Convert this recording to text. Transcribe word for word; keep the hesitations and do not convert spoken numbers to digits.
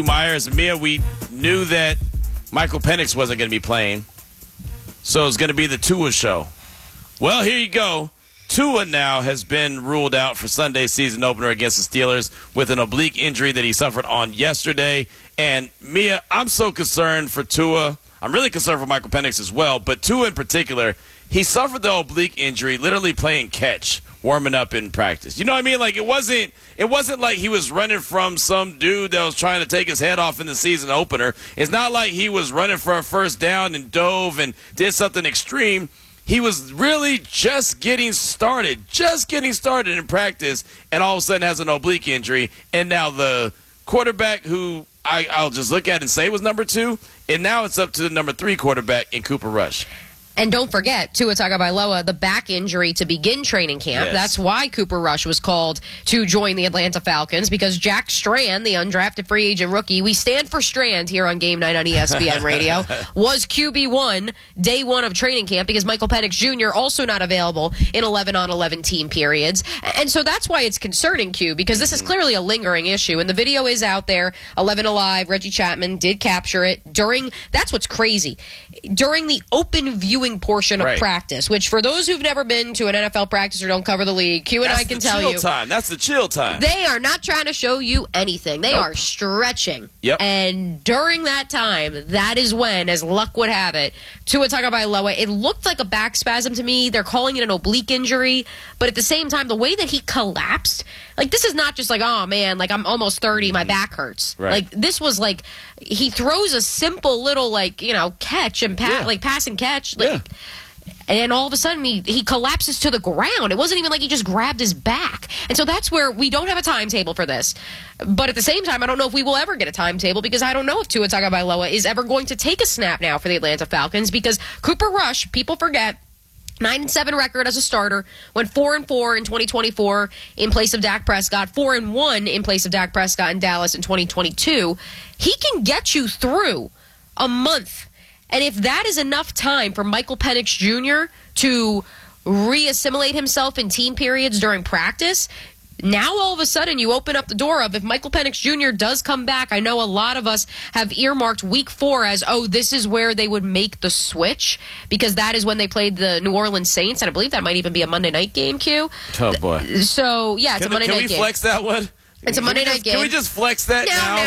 Myers and Mia, we knew that Michael Penix wasn't going to be playing, so it's going to be the Tua show. Well, here you go. Tua now has been ruled out for Sunday's season opener against the Steelers with an oblique injury that he suffered on yesterday. And Mia, I'm so concerned for Tua. I'm really concerned for Michael Penix as well, but Tua in particular, he suffered the oblique injury literally playing catch, warming up in practice. You know what I mean? Like it wasn't it wasn't like he was running from some dude that was trying to take his head off in the season opener. It's not like he was running for a first down and dove and did something extreme. He was really just getting started, just getting started in practice, and all of a sudden has an oblique injury. And now the quarterback who I, I'll just look at and say was number two, and now it's up to the number three quarterback in Cooper Rush. And don't forget, Tua Tagovailoa, the back injury to begin training camp. Yes. That's why Cooper Rush was called to join the Atlanta Falcons, because Jack Strand, the undrafted free agent rookie, we stand for Strand here on Game Night on E S P N Radio, was Q B one day one of training camp because Michael Penix Junior also not available in eleven on eleven team periods. And so that's why it's concerning, Q, because this is clearly a lingering issue. And the video is out there. eleven Alive, Reggie Chapman did capture it during, that's what's crazy, during the open viewing portion of right. practice, which for those who've never been to an N F L practice or don't cover the league, Q and That's I can the tell chill you. Time. That's the chill time. They are not trying to show you anything. They Nope. are stretching. Yep. And during that time, that is when, as luck would have it, Tua Tagovailoa, it looked like a back spasm to me. They're calling it an oblique injury. But at the same time, the way that he collapsed, like this is not just like, oh man, like I'm almost thirty, my back hurts. Right. Like this was like, he throws a simple little like, you know, catch and pa- Yeah. like pass and catch. Like, Yeah. And all of a sudden, he, he collapses to the ground. It wasn't even like he just grabbed his back. And so that's where we don't have a timetable for this. But at the same time, I don't know if we will ever get a timetable because I don't know if Tua Tagovailoa is ever going to take a snap now for the Atlanta Falcons because Cooper Rush, people forget, nine and seven record as a starter, went four and four in twenty twenty-four in place of Dak Prescott, four and one in place of Dak Prescott in Dallas in twenty twenty-two. He can get you through a month. And if that is enough time for Michael Penix Junior to re-assimilate himself in team periods during practice, now all of a sudden you open up the door of if Michael Penix Junior does come back. I know a lot of us have earmarked week four as, oh, this is where they would make the switch because that is when they played the New Orleans Saints. And I believe that might even be a Monday night game, Q. Oh, boy. So, yeah, it's Can, a Monday can night we game. flex that one? It's a Monday Can we night just, game. Can we just flex that No, now? no.